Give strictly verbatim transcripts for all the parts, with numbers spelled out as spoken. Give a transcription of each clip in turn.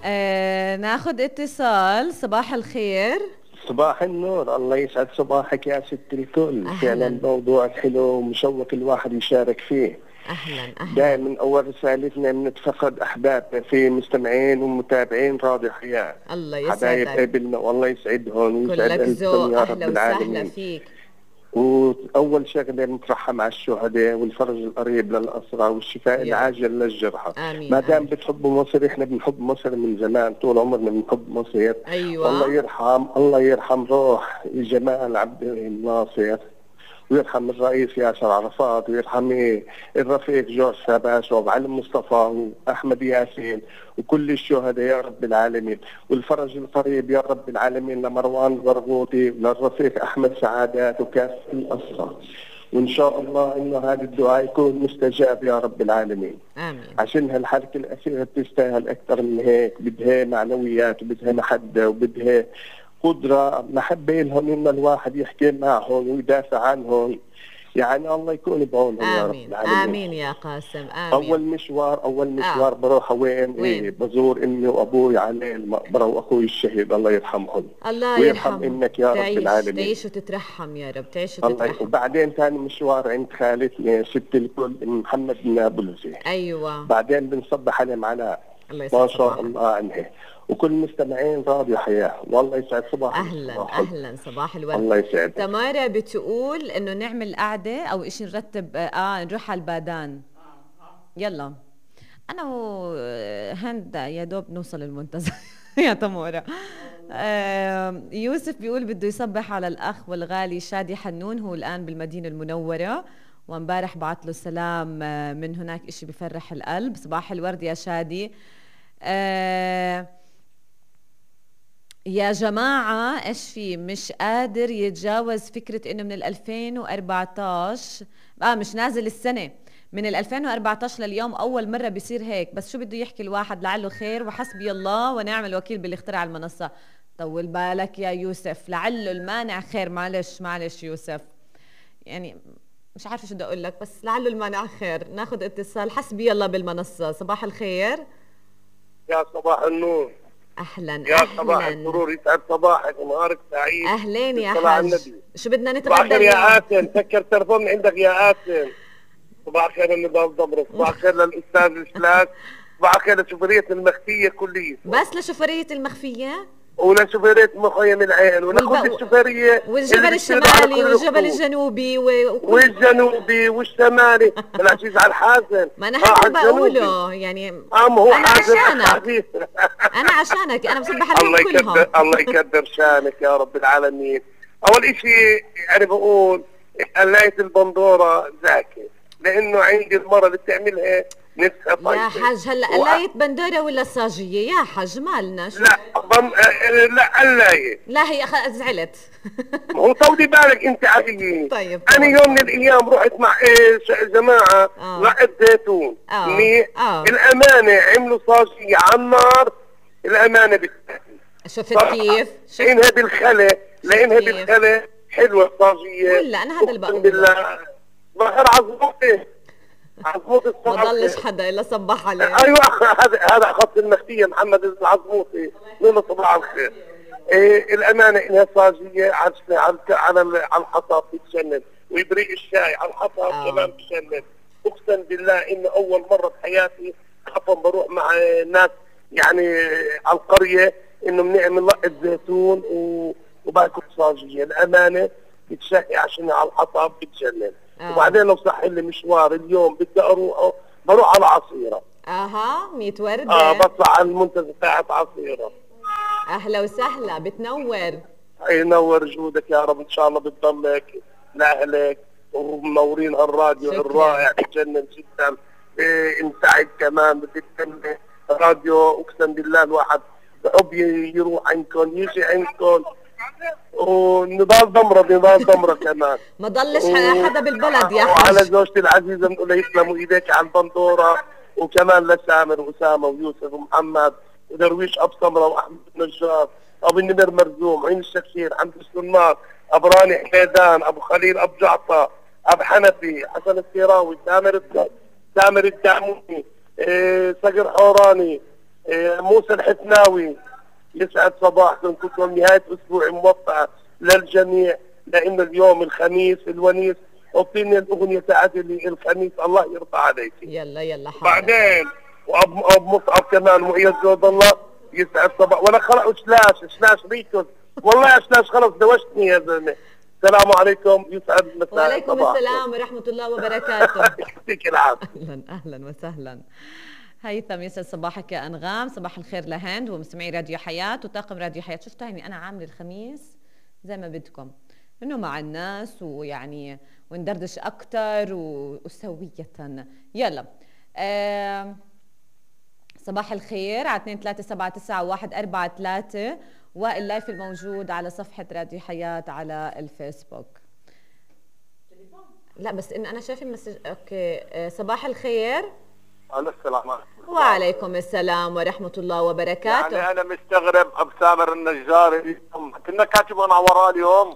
آه ناخد اتصال. صباح الخير. صباح النور، الله يسعد صباحك يا ست الكل. أهلاً. فعلا موضوع حلو ومشوق الواحد يشارك فيه. اهلا اهلا. دائما اول رسالتنا بنتفقد احبابنا في مستمعين ومتابعين راديو حياه. الله حبايب يسعدك. قبلنا والله يسعدهم ويسعد كلك قلبهم ذوق، يا اهلا رب وسهلا العالمين. فيك. واول شغله نترحم على الشهداء والفرج القريب للاسرى والشفاء يا العاجل للجرحى. آمين ما دام آمين. بتحبوا مصر، احنا بنحب مصر من زمان، طول عمرنا بنحب مصر. أيوة. والله يرحم الله يرحم روح جمال عبد الناصر، ويرحم الرئيس ياسر عرفات، ويرحم الرفيق جورج ساباس وابو علي مصطفى واحمد ياسين وكل الشهداء يا رب العالمين. والفرج القريب يا رب العالمين لمروان البرغوثي وللرفيق احمد سعادات وكافه الاسرى. وان شاء الله انه هذا الدعاء يكون مستجاب يا رب العالمين. امين. عشان هالحركه الاخيره بتستاهل اكثر من هيك، بدها معنويات وبدها محبه وبدها قدرة محبة لهم إن الواحد يحكي معهم ويدافع عنهم. يعني الله يكون بعونهم يا رب آمين العالمين. آمين يا قاسم آمين. أول مشوار أول مشوار آه. بروح وين؟ وين؟ إيه بزور أمي وأبوي على المقبرة وأخوي الشهيد الله يرحمهم. الله ويرحم يرحمه. إنك يا تعيش رب العالمين. تعيش وتترحم يا رب، تعيش الله. وتترحم. وبعدين ثاني مشوار عند خالتنا ست الكل محمد النابلسي. أيوة. بعدين بنصبح عليهم علاء الله يسعد ما شاء صباحك. الله عنه، وكل مستمعين راديو حياة. والله يسعد صباحك. اهلا صباحك. اهلا صباح الورد. الله يسعدك. تمارا بتقول انه نعمل قعده او اشي نرتب اه نروح على البادان. يلا انا وهند يا دوب نوصل المنتزه يا تمارا. آه يوسف بيقول بده يصبح على الاخ والغالي شادي حنون، هو الان بالمدينه المنوره، وامبارح بعت له سلام من هناك، اشي بفرح القلب. صباح الورد يا شادي. آه يا جماعة ايش في، مش قادر يتجاوز فكرة انه من ال ألفين وأربعتاشر اه مش نازل السنة، من ال ألفين وأربعتاشر لليوم اول مرة بيصير هيك. بس شو بده يحكي الواحد، لعله خير وحسبي الله ونعم الوكيل باللي اخترع المنصة. طول بالك يا يوسف، لعله المانع خير. معلش معلش يوسف، يعني مش عارفة شو بدي اقول لك، بس لعله المانع خير. ناخذ اتصال. حسبي الله بالمنصة. صباح الخير. يا صباح النور. اهلا يا اهلا. صباح السرور، يسعد صباحك ونهارك سعيد. اهلين يا حاج. شو بدنا صباح نتغدى الخير يا اليوم؟ آسن، سكر تلفون عندك يا آسن. صباح الخير لنضال ضمرة، صباح الخير للأستاذ الفلاس، صباح الخير لشوفرية المخفية كلية، بس لشوفرية المخفية ولشوفرية مخيم العين والب... ولكل الشوفرية والجبل الشمالي والجبل الجنوبي و... وكل... والجنوبي والشمالي. العزيز على الحازم. ما انا هذا بقوله يعني. ام هو انا حازم عشانك انا عشانك انا بصبح عليهم الله كلهم. يكدر الله يكدر شانك يا رب العالمين. اول اشي يعني بقول قلاية البندورة زاكي، لانه عندي المرة اللي بتعملها نفسها طيبة. يا حاج هلا قلاية بندورة ولا صاجية يا حاج؟ مالنا شو؟ لا ضم... لا قلاية. لا هي أخ... زعلت هو طولي بالك انت علي. طيب انا يوم من الايام رحت مع ايه جماعة رقة زيتون. اه اه الامانة عملوا صاجية على النار. الامانة بتحكي شفت كيف؟ شفت لانها بالخلا، لانها بالخلا حلوة الصاجية. ولا انا هذا اللي بقوله. بالله ظهر عظموطي عظموطي ما ضلش حدا الا صبح عليه. ايوه هذا هذا خط المخفية محمد العظموطي. له صباح الخير. إيه الامانة انها صاجية على على على الحطب بتجنن، ويبريق الشاي على الحطب آه. كمان بتجنن. اقسم بالله ان اول مرة بحياتي خطا بروح مع ناس يعني على القرية انه بنعمل لقة زيتون و... وباكل صاجية. الامانة بتشهي عشان على الحطب بتجنن. آه. وبعدين لو صح لي مشوار اليوم بدي اروح بروح على عصيرة. اها مية وردة. اه بطلع على المنتزه تاعت عصيرة. اهلا وسهلا بتنور. ينور جودك يا رب. ان شاء الله بتضلك لاهلك ومنورين الراديو الرائع بتجنن جدا. إيه انسعد كمان بتتكلم راديو. اقسم بالله الواحد بحب يروح عندكم يجي عندكم. ونضال ضمرة نضال ضمرة كمان ما ضلش حدا بالبلد يا حاج. وعلى زوجتي العزيزة بنقول يسلموا ايديك على البندورة، وكمان لسامر واسامة ويوسف ومحمد ودرويش ابو سمرة واحمد النجار ابو النمر مرزوم عين الشكشير حمد السنار ابو راني حميدان ابو خليل ابو جعفر ابو حنفي حسن السيراوي سامر سامر الدعموني إيه صقر حوراني إيه موسى الحتناوي، يسعد صباحكم كلكم، نهاية أسبوع موفقة للجميع، لأن اليوم الخميس الونيس. أعطيني الأغنية تاعت لي الخميس الله يرضى عليك. يلا يلا حاضر. بعدين وأب أب مصعب كمان وإياد جود الله، يسعد صباح. ولا خلق شلاش شلاش ريكوس، والله شلاش خلص دوشتني يا زلمة. السلام عليكم، يسعد مساء. وعليكم السلام ورحمة الله وبركاته. يعطيك العافية. أهلا أهلا وسهلا. هيثم يسعد صباحك يا أنغام، صباح الخير لهند ومستمعي راديو حياة وطاقم راديو حياة. شفتوا هيني أنا عامل الخميس زي ما بدكم، إنه مع الناس ويعني وندردش أكتر وسوية. يلا آه صباح الخير على اثنين ثلاثة سبعة تسعة واحد أربعة ثلاثة، واللايف الموجود على صفحة راديو حياة على الفيسبوك. لا بس إن أنا شايفة مسج. أوكي آه صباح الخير. السلام عليكم. وعليكم السلام ورحمة الله وبركاته. يعني أنا مستغرب أبو سامر النجار كنا كاتبون وراه اليوم.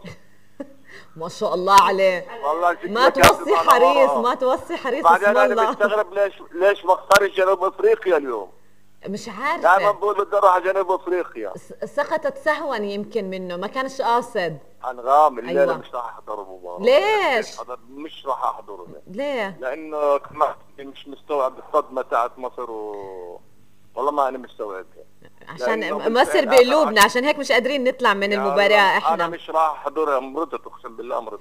ما شاء الله عليه، والله ما توصي حريص ما توصي حريص. بعدين أنا مستغرب ليش ليش ما اختار جنوب أفريقيا اليوم؟ مش عارفة، دائما بقول بدي أروح على جنوب أفريقيا. سقطت سهوا يمكن منه، ما كانش قاصد. أنغام الليلة أيوة. مش راح أحضر المباراة. ليش؟ مش راح أحضره. ليه؟ لأنه كمان مش مستوعب الصدمة تاعت مصر و والله ما أنا مستوعبها. عشان مصر بقلوبنا، عشان هيك مش قادرين نطلع من المباراة احنا. أنا مش راح أحضرها، مرضت أقسم بالله مرضت.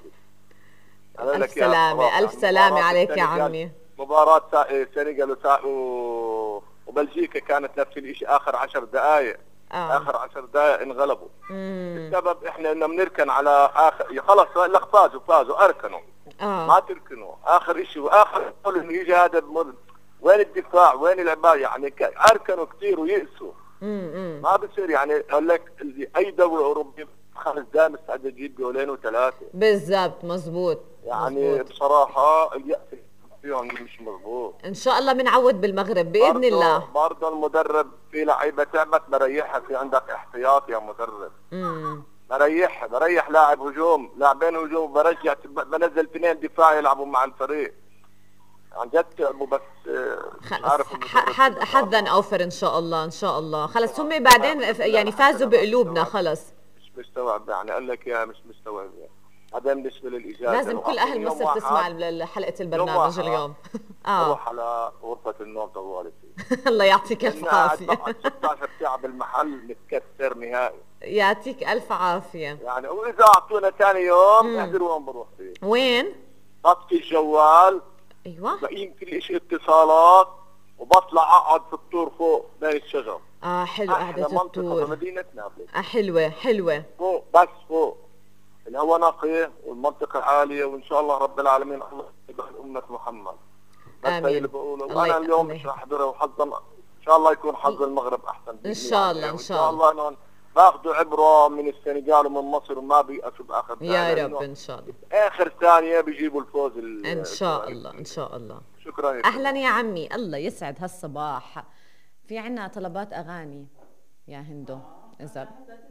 ألف سلامة ألف سلامة عليك يا عمي. مباراة السنغال و... وبلجيكا كانت نفس الشيء، آخر عشر دقائق آه. آخر عشر دقائق انغلبوا. مم. السبب إحنا إنه بنركن على آخر، خلص لك فازوا فازوا أركنوا آه. ما تركنوا آخر شيء، وآخر قول إنه يجي هذا بمرض. وين الدفاع وين العباية؟ يعني ك... أركنوا كثير ويأسوا. مم. ما بصير يعني أقول لك أي دولة أوروبية خمس دقائق مستعد تجيب جولين وثلاثة. بالضبط مزبوط. يعني مزبوط. بصراحة اليأس فيهم مش مضبوط. ان شاء الله بنعود بالمغرب باذن الله. برضه المدرب في لعيبه تعبت بريحها، في عندك احتياط يا مدرب. امم بريحها، بريح لاعب هجوم، لاعبين هجوم، برجع بنزل اثنين دفاع يلعبوا مع الفريق. عن جد تعبوا بس مش عارف. حد حدا اوفر ان شاء الله ان شاء الله. خلص هم بعدين يعني فازوا بقلوبنا خلص. مش مستوعب يعني قال لك يا مش مستوعب يعني. هذا بالنسبه للاجازه لازم كل اهل مصر تسمع حلقه البرنامج اليوم. اه روح على غرفه النوم طوالي. الله يعطيك الف عافيه. ستة عشر ساعه بالمحل متكسر نهائي. يعطيك الف عافيه. يعني واذا اعطونا ثاني يوم احضر وين بروح فيه. وين؟ بطفي الجوال. ايوه. بقيم كل شيء اتصالات وبطلع اقعد في الطور فوق بين الشجر. اه حلو قعده الطور. مدينه نابلس. اه حلوه حلوه. فوق بس فوق. الهواء نقي والمنطقة عالية، وإن شاء الله رب العالمين الله يبارك أمة محمد. آمين. اللي بقوله وأنا اليوم مش راح أحضرها، وحظ إن شاء الله يكون حظ المغرب أحسن. إن شاء الله إن شاء الله. إن شاء الله باخذوا عبرة من السنغال ومن مصر وما بيأسوا بآخر ثانية. يا رب إن شاء الله. آخر ثانية بيجيبوا الفوز. إن شاء الله إن شاء الله. شكرا يا أهلا يا عمي، الله يسعد هالصباح. في عنا طلبات أغاني يا هندو إذا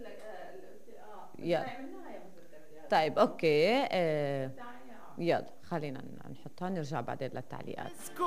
يلا. طيب اوكي آه يلا خلينا نحطها نرجع بعدين للتعليقات.